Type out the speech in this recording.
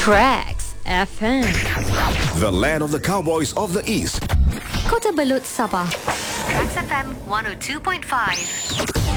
Tracks FM. The land of the cowboys of the East. Kota Belud, Sabah. Tracks FM 102.5.